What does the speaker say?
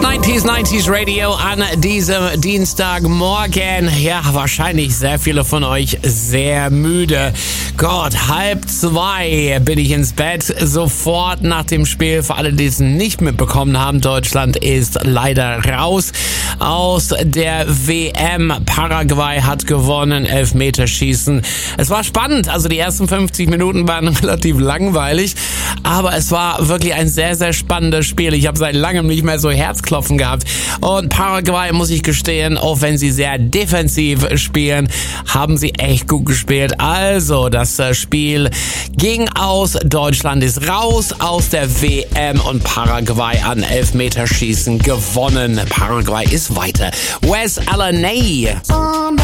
90s Radio an diesem Dienstagmorgen. Ja, wahrscheinlich sehr viele von euch sehr müde. Gott, 1:30 bin ich ins Bett. Sofort nach dem Spiel. Für alle, die es nicht mitbekommen haben, Deutschland ist leider raus aus der WM. Paraguay hat gewonnen, Elfmeterschießen. Es war spannend. Also die ersten 50 Minuten waren relativ langweilig. Aber es war wirklich ein sehr, sehr spannendes Spiel. Ich habe seit langem nicht mehr so Herzklopfen gehabt. Und Paraguay, muss ich gestehen, auch wenn sie sehr defensiv spielen, haben sie echt gut gespielt. Also, das Spiel ging aus. Deutschland ist raus aus der WM und Paraguay an Elfmeterschießen gewonnen. Paraguay ist weiter. Wes Allen